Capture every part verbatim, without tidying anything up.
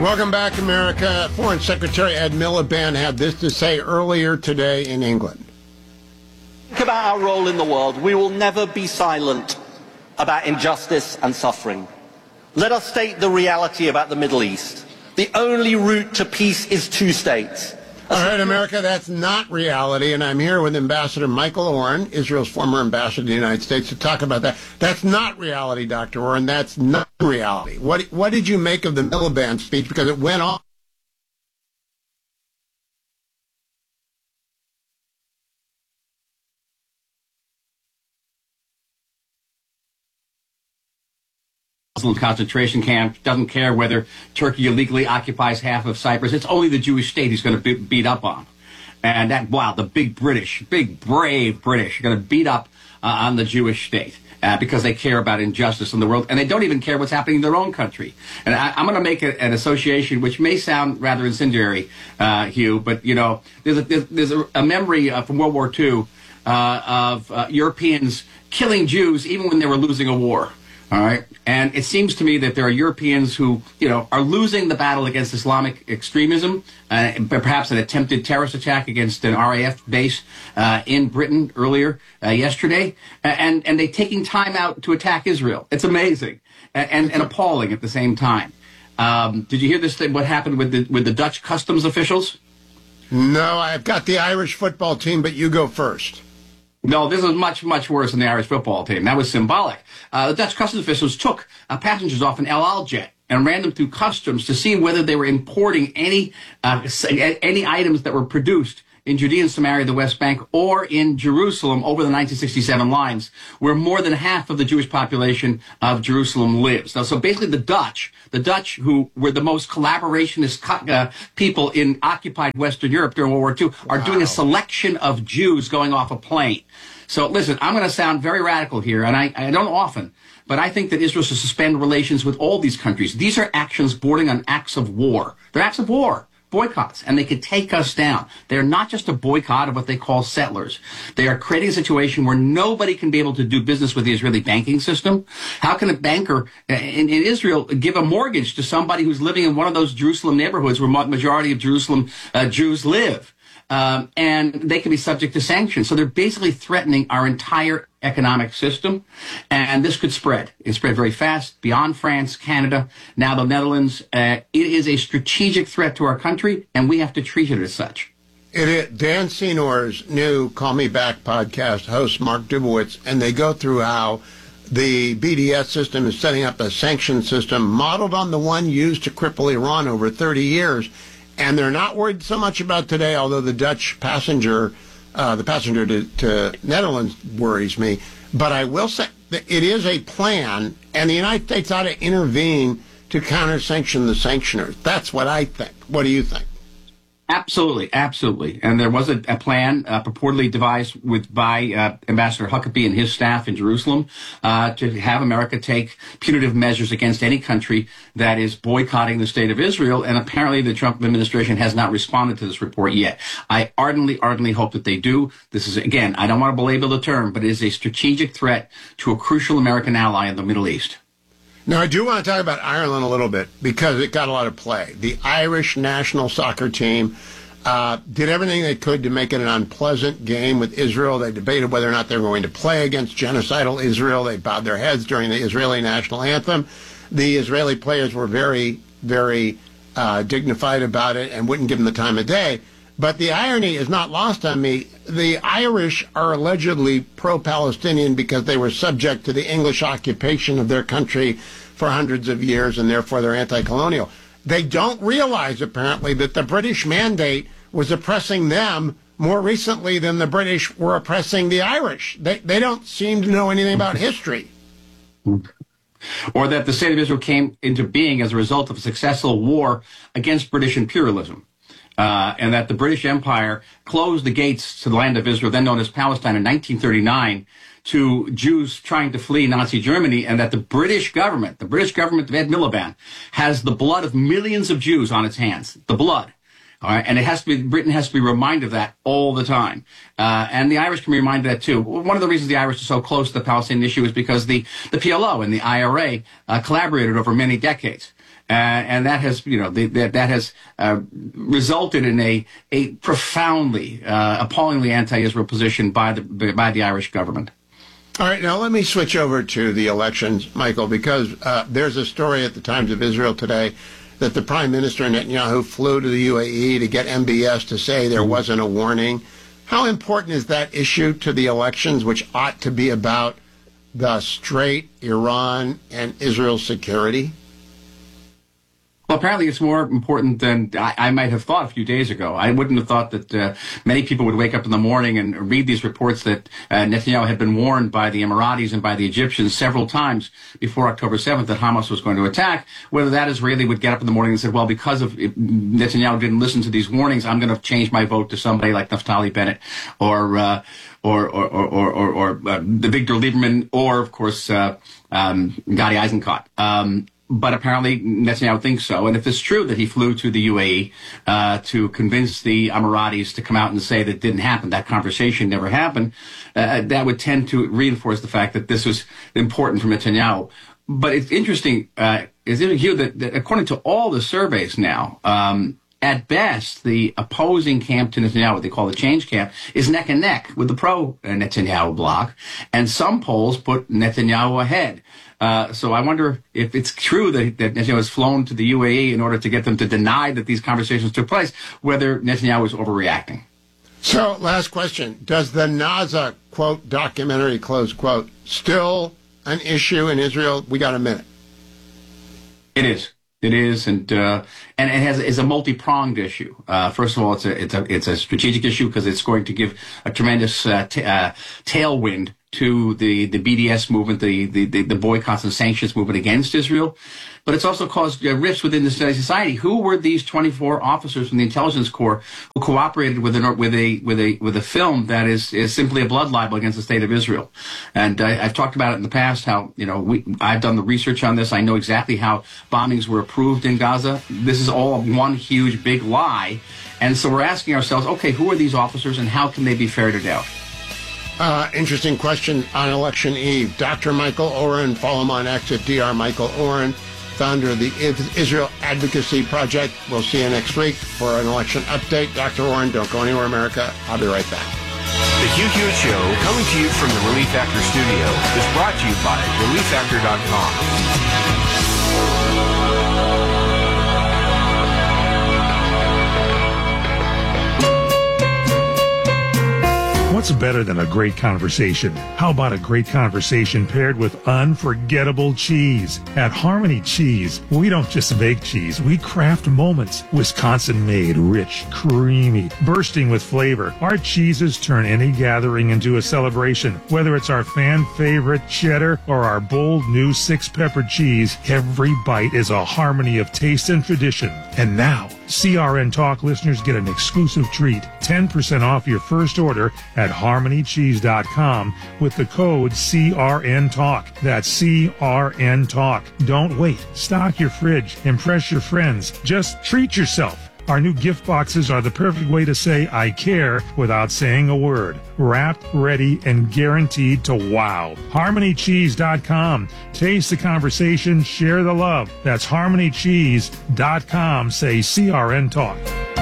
Welcome back, America. Foreign Secretary Ed Miliband had this to say earlier today in England. Think about our role in the world. We will never be silent about injustice and suffering. Let us state the reality about the Middle East. The only route to peace is two states. All right, America, that's not reality, and I'm here with Ambassador Michael Oren, Israel's former ambassador to the United States, to talk about that. That's not reality, Doctor Oren. That's not reality. What what did you make of the Miliband speech? Because it went on. Muslim concentration camp, doesn't care whether Turkey illegally occupies half of Cyprus. It's only the Jewish state he's going to be beat up on. And that, wow, the big British, big brave British are going to beat up uh, on the Jewish state uh, because they care about injustice in the world. And they don't even care what's happening in their own country. And I, I'm going to make a, an association which may sound rather incendiary, uh, Hugh, but, you know, there's a, there's, there's a, a memory uh, from World War Two uh, of uh, Europeans killing Jews even when they were losing a war. All right. And it seems to me that there are Europeans who, you know, are losing the battle against Islamic extremism, uh, perhaps an attempted terrorist attack against an R A F base uh, in Britain earlier uh, yesterday. And, and they're taking time out to attack Israel. It's amazing and, and, and appalling at the same time. Um, did you hear this thing, what happened with the, with the Dutch customs officials? No, I've got the Irish football team, but you go first. No, this is much, much worse than the Irish football team. That was symbolic. Uh, the Dutch customs officials took uh, passengers off an El Al jet and ran them through customs to see whether they were importing any uh, any items that were produced in Judea and Samaria, the West Bank, or in Jerusalem over the nineteen sixty-seven lines, where more than half of the Jewish population of Jerusalem lives. Now, so basically the Dutch, the Dutch who were the most collaborationist uh, people in occupied Western Europe during World War Two, are wow. doing a selection of Jews going off a plane. So listen, I'm going to sound very radical here, and I, I don't often, but I think that Israel should suspend relations with all these countries. These are actions bordering on acts of war. They're acts of war. Boycotts, and they could take us down. They're not just a boycott of what they call settlers. They are creating a situation where nobody can be able to do business with the Israeli banking system. How can a banker in, in Israel give a mortgage to somebody who's living in one of those Jerusalem neighborhoods where the majority of Jerusalem uh, Jews live? Um, and they can be subject to sanctions. So they're basically threatening our entire economic system. And this could spread. It spread very fast beyond France, Canada, now the Netherlands. Uh, it is a strategic threat to our country, and we have to treat it as such. It is. Dan Senor's new Call Me Back podcast host, Mark Dubowitz, and they go through how the B D S system is setting up a sanction system modeled on the one used to cripple Iran over thirty years. And they're not worried so much about today, although the Dutch passenger, uh, the passenger to, to Netherlands worries me. But I will say that it is a plan, and the United States ought to intervene to counter-sanction the sanctioners. That's what I think. What do you think? Absolutely, absolutely. And there was a, a plan uh, purportedly devised with by uh, Ambassador Huckabee and his staff in Jerusalem uh, to have America take punitive measures against any country that is boycotting the state of Israel. And apparently the Trump administration has not responded to this report yet. I ardently, ardently hope that they do. This is, again, I don't want to belabor the term, but it is a strategic threat to a crucial American ally in the Middle East. Now, I do want to talk about Ireland a little bit because it got a lot of play. The Irish national soccer team uh, did everything they could to make it an unpleasant game with Israel. They debated whether or not they were going to play against genocidal Israel. They bowed their heads during the Israeli national anthem. The Israeli players were very, very uh, dignified about it and wouldn't give them the time of day. But the irony is not lost on me. The Irish are allegedly pro-Palestinian because they were subject to the English occupation of their country for hundreds of years, and therefore they're anti-colonial. They don't realize, apparently, that the British mandate was oppressing them more recently than the British were oppressing the Irish. They, they don't seem to know anything about history. Or that the state of Israel came into being as a result of a successful war against British imperialism. Uh, and that the British Empire closed the gates to the land of Israel, then known as Palestine, in nineteen thirty-nine to Jews trying to flee Nazi Germany, and that the British government, the British government of Ed Miliband, has the blood of millions of Jews on its hands. The blood. All right, and it has to be, Britain has to be reminded of that all the time. Uh, and the Irish can be reminded of that too. One of the reasons the Irish are so close to the Palestinian issue is because the, the P L O and the I R A uh, collaborated over many decades. Uh, and that has, you know, the, that that has uh, resulted in a a profoundly, uh, appallingly anti-Israel position by the by the Irish government. All right, now let me switch over to the elections, Michael, because uh, there's a story at the Times of Israel today that the Prime Minister Netanyahu flew to the U A E to get M B S to say there wasn't a warning. How important is that issue to the elections, which ought to be about the Strait, Iran, and Israel's security? Well, apparently it's more important than I, I might have thought a few days ago. I wouldn't have thought that uh, many people would wake up in the morning and read these reports that uh, Netanyahu had been warned by the Emiratis and by the Egyptians several times before October seventh that Hamas was going to attack, whether that Israeli would get up in the morning and say, well, because of it, Netanyahu didn't listen to these warnings, I'm going to change my vote to somebody like Naftali Bennett or uh, or or or or, or, or uh, the Victor Lieberman or, of course, uh, um, Gadi Eisenkot. Um, But apparently Netanyahu thinks so. And if it's true that he flew to the U A E uh, to convince the Emiratis to come out and say that it didn't happen, that conversation never happened, uh, that would tend to reinforce the fact that this was important for Netanyahu. But it's interesting, uh, is it here that, that according to all the surveys now, um, at best, the opposing camp to Netanyahu, what they call the change camp, is neck and neck with the pro-Netanyahu bloc. And some polls put Netanyahu ahead. Uh, so I wonder if it's true that, that Netanyahu has flown to the U A E in order to get them to deny that these conversations took place, whether Netanyahu is overreacting. So, last question. Does the NASA, quote, documentary, close quote, still an issue in Israel? We got a minute. It is. It is, and uh, and it has is a multi-pronged issue. Uh, first of all, it's a it's a it's a strategic issue because it's going to give a tremendous uh, t- uh, tailwind to the, the B D S movement, the, the, the boycotts and sanctions movement against Israel. But it's also caused uh, rifts within the society. Who were these twenty-four officers from the intelligence corps who cooperated with an, with a with a with a film that is, is simply a blood libel against the state of Israel? And I, I've talked about it in the past. How you know we I've done the research on this. I know exactly how bombings were approved in Gaza. This is all one huge big lie. And so we're asking ourselves, okay, who are these officers and how can they be ferreted out? Uh, interesting question on election eve. Doctor Michael Oren, follow him on X at Doctor Michael Oren, founder of the Israel Advocacy Project. We'll see you next week for an election update. Doctor Oren, don't go anywhere, America. I'll be right back. The Hugh Hewitt Show, coming to you from the Relief Factor studio, is brought to you by relief factor dot com. What's better than a great conversation? How about a great conversation paired with unforgettable cheese? At Harmony Cheese, we don't just make cheese, we craft moments. Wisconsin-made, rich, creamy, bursting with flavor. Our cheeses turn any gathering into a celebration. Whether it's our fan-favorite cheddar or our bold new six-pepper cheese, every bite is a harmony of taste and tradition. And now, C R N Talk listeners get an exclusive treat, ten percent off your first order at harmony cheese dot com with the code C R N Talk. That's C R N Talk. Don't wait. Stock your fridge. Impress your friends. Just treat yourself. Our new gift boxes are the perfect way to say I care without saying a word. Wrapped, ready, and guaranteed to wow. harmony cheese dot com. Taste the conversation, share the love. That's harmony cheese dot com. Say C R N Talk.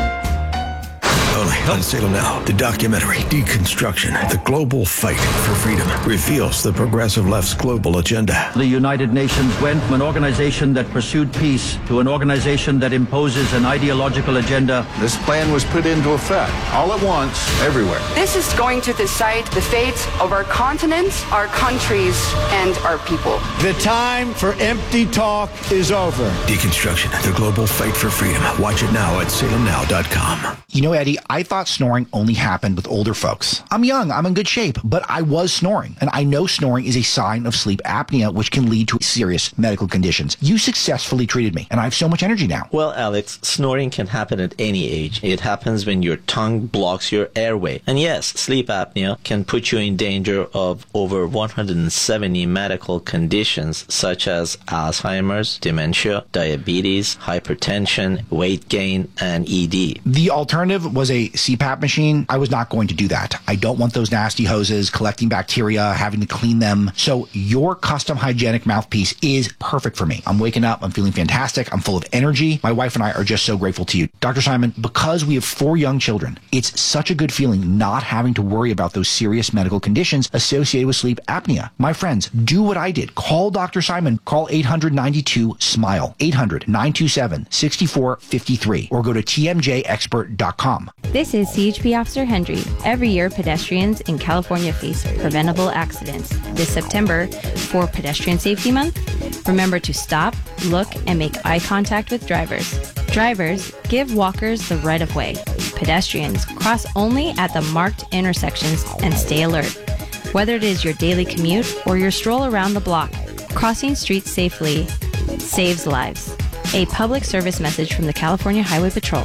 Only on Salem Now, the documentary Deconstruction, the Global Fight for Freedom, reveals the progressive left's global agenda. The United Nations went from an organization that pursued peace to an organization that imposes an ideological agenda. This plan was put into effect all at once, everywhere. This is going to decide the fate of our continent, our countries, and our people. The time for empty talk is over. Deconstruction, the Global Fight for Freedom. Watch it now at salem now dot com. You know, Eddie, I thought snoring only happened with older folks. I'm young, I'm in good shape, but I was snoring. And I know snoring is a sign of sleep apnea, which can lead to serious medical conditions. You successfully treated me, and I have so much energy now. Well, Alex, snoring can happen at any age. It happens when your tongue blocks your airway. And yes, sleep apnea can put you in danger of over one hundred seventy medical conditions, such as Alzheimer's, dementia, diabetes, hypertension, weight gain, and E D. The alternative was a my C PAP machine, I was not going to do that. I don't want those nasty hoses collecting bacteria, having to clean them. So your custom hygienic mouthpiece is perfect for me. I'm waking up, I'm feeling fantastic, I'm full of energy. My wife and I are just so grateful to you. Doctor Simon, because we have four young children, it's such a good feeling not having to worry about those serious medical conditions associated with sleep apnea. My friends, do what I did. Call Doctor Simon. Call eight hundred, ninety-two, SMILE, eight hundred, nine two seven, six four five three, or go to T M J expert dot com. This is C H P Officer Hendry. Every year, pedestrians in California face preventable accidents. This September, for Pedestrian Safety Month, remember to stop, look, and make eye contact with drivers. Drivers, give walkers the right of way. Pedestrians, cross only at the marked intersections and stay alert. Whether it is your daily commute or your stroll around the block, crossing streets safely saves lives. A public service message from the California Highway Patrol.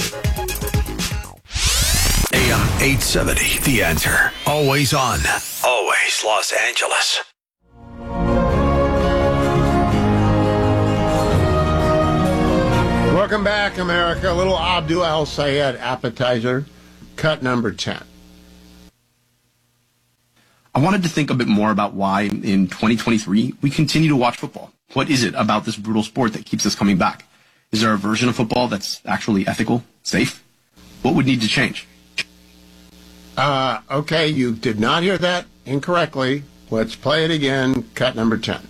A M eight seventy, The Answer. Always on. Always Los Angeles. Welcome back, America. A little Abdul Al Sayed appetizer, cut number ten. I wanted to think a bit more about why, in twenty twenty-three, we continue to watch football. What is it about this brutal sport that keeps us coming back? Is there a version of football that's actually ethical, safe? What would need to change? Uh, okay, you did not hear that incorrectly. Let's play it again, cut number ten.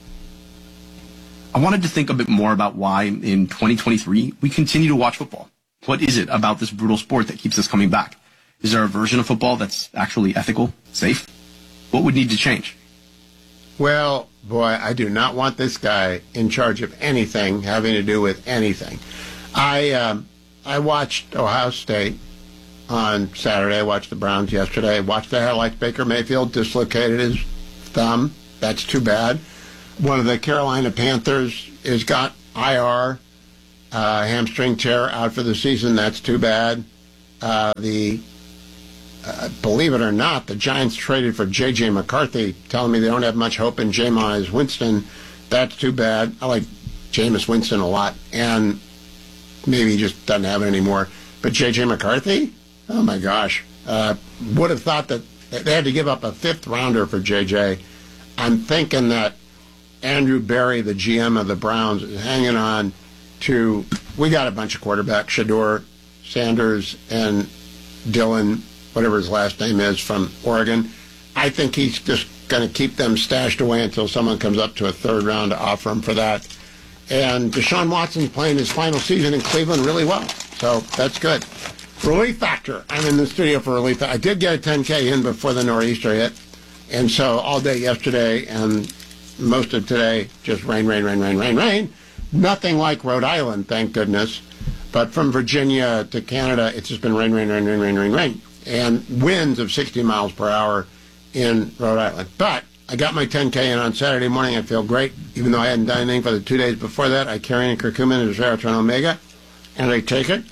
I wanted to think a bit more about why, in twenty twenty-three, we continue to watch football. What is it about this brutal sport that keeps us coming back? Is there a version of football that's actually ethical, safe? What would need to change? Well, boy, I do not want this guy in charge of anything having to do with anything. I um, I watched Ohio State on Saturday. I watched the Browns yesterday. I watched the highlights. Baker Mayfield dislocated his thumb. That's too bad. One of the Carolina Panthers has got I R, uh, hamstring tear, out for the season. That's too bad. Uh, the Uh, believe it or not, the Giants traded for J J McCarthy, telling me they don't have much hope in Jameis Winston. That's too bad. I like Jameis Winston a lot, and maybe he just doesn't have it anymore. But J J McCarthy? Oh, my gosh. Uh, would have thought that they had to give up a fifth rounder for J J. I'm thinking that Andrew Berry, the G M of the Browns, is hanging on to, we got a bunch of quarterbacks, Shedeur Sanders and Dylan, whatever his last name is, from Oregon. I think he's just going to keep them stashed away until someone comes up to a third round to offer him for that. And Deshaun Watson's playing his final season in Cleveland really well, so that's good. Relief Factor. I'm in the studio for Relief Factor. I did get a ten K in before the nor'easter hit, and so all day yesterday and most of today, just rain, rain, rain, rain, rain, rain. Nothing like Rhode Island, thank goodness. But from Virginia to Canada, it's just been rain, rain, rain, rain, rain, rain, rain. And winds of sixty miles per hour in Rhode Island. But I got my ten K in on Saturday morning. I feel great. Even though I hadn't done anything for the two days before that, I carry in curcumin and resveratrol omega, and I take it.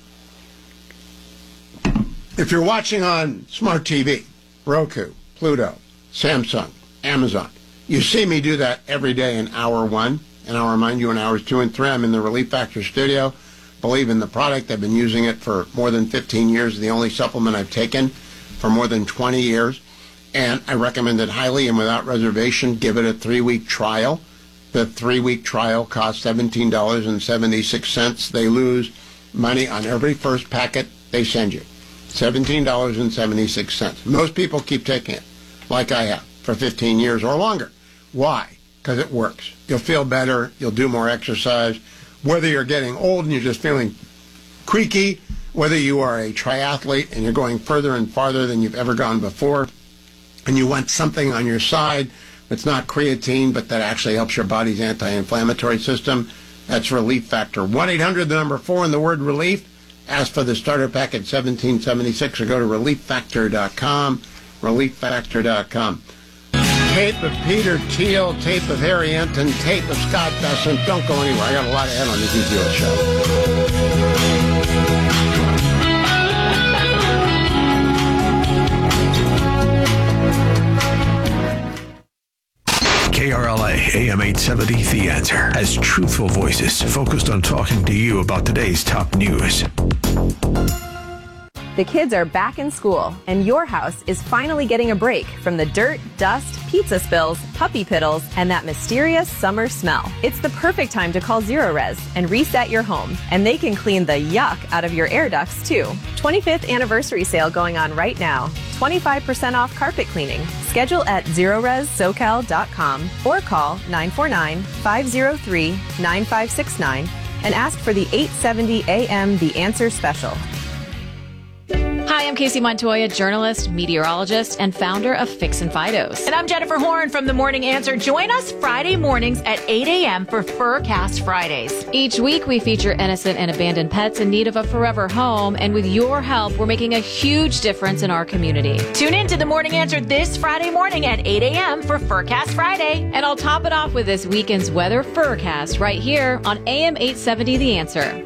If you're watching on smart T V, Roku, Pluto, Samsung, Amazon, you see me do that every day in hour one, and I'll remind you in hours two and three. I'm in the Relief Factor studio. Believe in the product. I've been using it for more than fifteen years. The only supplement I've taken for more than twenty years. And I recommend it highly and without reservation. Give it a three-week trial. The three-week trial costs seventeen dollars and seventy-six cents. They lose money on every first packet they send you. seventeen dollars and seventy-six cents. Most people keep taking it, like I have, for fifteen years or longer. Why? Because it works. You'll feel better. You'll do more exercise. Whether you're getting old and you're just feeling creaky, whether you are a triathlete and you're going further and farther than you've ever gone before, and you want something on your side that's not creatine, but that actually helps your body's anti-inflammatory system, that's Relief Factor. one eight hundred, the number four, and the word relief. Ask for the starter pack at seventeen seventy-six or go to relief factor dot com, relief factor dot com. Tape of Peter Thiel, tape of Harry Enton, tape of Scott Bessent. Don't go anywhere. I got a lot ahead on the D T O show. K R L A, A M eight seventy, The Answer, has truthful voices focused on talking to you about today's top news. The kids are back in school, and your house is finally getting a break from the dirt, dust, pizza spills, puppy piddles, and that mysterious summer smell. It's the perfect time to call Zerorez and reset your home, and they can clean the yuck out of your air ducts, too. twenty-fifth anniversary sale going on right now. twenty-five percent off carpet cleaning. Schedule at zerorez socal dot com or call nine four nine, five zero three, nine five six nine and ask for the eight seventy A M The Answer Special. Hi, I'm Casey Montoya, journalist, meteorologist, and founder of Fix and Fidos. And I'm Jennifer Horn from The Morning Answer. Join us Friday mornings at eight a.m. for Furcast Fridays. Each week, we feature innocent and abandoned pets in need of a forever home. And with your help, we're making a huge difference in our community. Tune in to The Morning Answer this Friday morning at eight a.m. for Furcast Friday. And I'll top it off with this weekend's weather Furcast right here on A M eight seventy The Answer.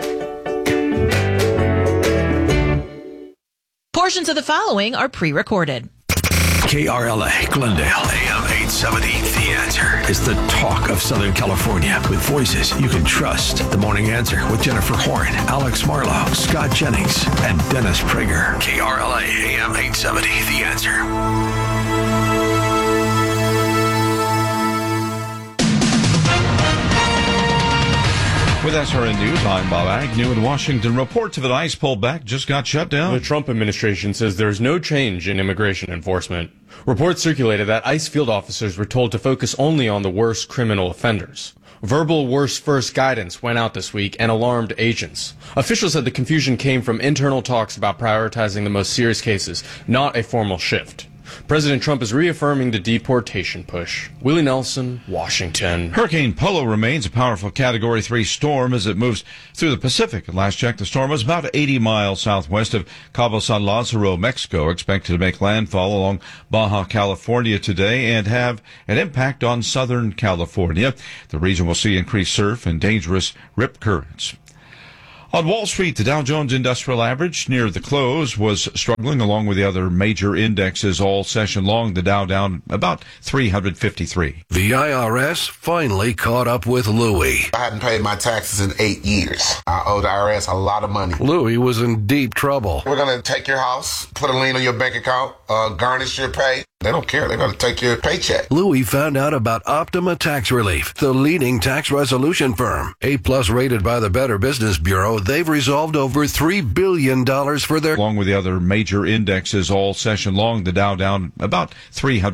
Portions of the following are pre-recorded. K R L A, Glendale, A M eight seventy, The Answer is the talk of Southern California with voices you can trust. The Morning Answer with Jennifer Horn, Alex Marlowe, Scott Jennings, and Dennis Prager. K R L A, A M eight seventy, The Answer. With S R N News, I'm Bob Agnew in Washington. Reports of an ICE pullback just got shut down. The Trump administration says there's no change in immigration enforcement. Reports circulated that ICE field officers were told to focus only on the worst criminal offenders. Verbal worst first guidance went out this week and alarmed agents. Officials said the confusion came from internal talks about prioritizing the most serious cases, not a formal shift. President Trump is reaffirming the deportation push. Willie Nelson, Washington. Hurricane Polo remains a powerful Category three storm as it moves through the Pacific. At last check, the storm was about eighty miles southwest of Cabo San Lazaro, Mexico, expected to make landfall along Baja California today and have an impact on Southern California. The region will see increased surf and dangerous rip currents. On Wall Street, the Dow Jones Industrial Average near the close was struggling along with the other major indexes all session long. The Dow down about three hundred fifty-three. The I R S finally caught up with Louie. I hadn't paid my taxes in eight years. I owe the I R S a lot of money. Louie was in deep trouble. We're going to take your house, put a lien on your bank account, uh, garnish your pay. They don't care. They're going to take your paycheck. Louie found out about Optima Tax Relief, the leading tax resolution firm. A-plus rated by the Better Business Bureau, they've resolved over three billion dollars for their... Along with the other major indexes all session long, the Dow down about three hundred.